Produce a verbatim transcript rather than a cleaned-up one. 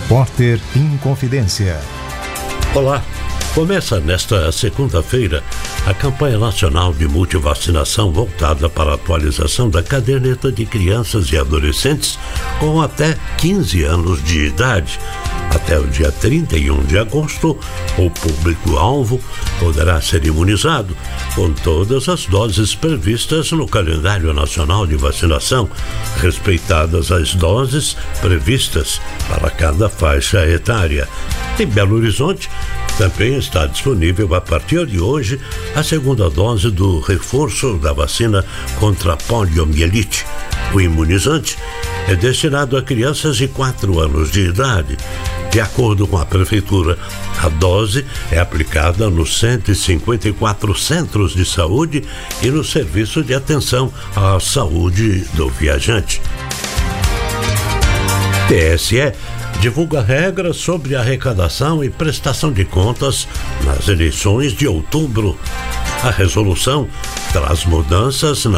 Repórter Inconfidência. Olá, começa nesta segunda-feira a campanha nacional de multivacinação voltada para a atualização da caderneta de crianças e adolescentes com até quinze anos de idade. Até o dia trinta e um de agosto, o público-alvo poderá ser imunizado com todas as doses previstas no calendário nacional de vacinação, respeitadas as doses previstas para cada faixa etária. Em Belo Horizonte, também está disponível a partir de hoje a segunda dose do reforço da vacina contra a poliomielite. O imunizante é destinado a crianças de quatro anos de idade. De acordo com a Prefeitura, a dose é aplicada nos cento e cinquenta e quatro centros de saúde e no serviço de atenção à saúde do viajante. T S E divulga regras sobre arrecadação e prestação de contas nas eleições de outubro. A resolução traz mudanças na